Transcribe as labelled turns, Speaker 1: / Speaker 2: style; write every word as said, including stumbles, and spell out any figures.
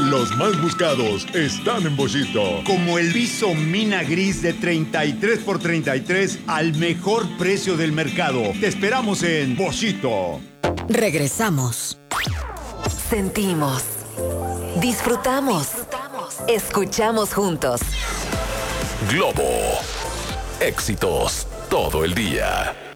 Speaker 1: Los más buscados están en Bollito.
Speaker 2: Como el viso Mina Gris de treinta y tres por treinta y tres al mejor precio del mercado. Te esperamos en Bollito.
Speaker 3: Regresamos.
Speaker 4: Sentimos. Disfrutamos. Escuchamos juntos.
Speaker 5: Globo. Éxitos todo el día.